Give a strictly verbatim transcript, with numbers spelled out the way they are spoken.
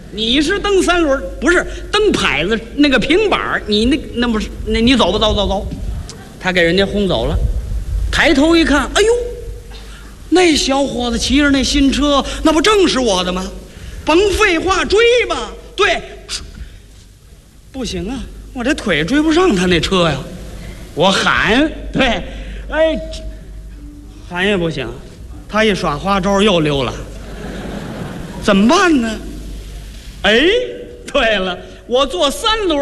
你是蹬三轮，不是蹬牌子那个平板，你那那不是那你走吧，走走走。他给人家轰走了，抬头一看，哎呦，那小伙子骑着那新车，那不正是我的吗？甭废话，追吧。对，不行啊，我这腿追不上他那车呀。我喊，对，哎，喊也不行，他一耍花招又溜了，怎么办呢？哎，对了，我坐三轮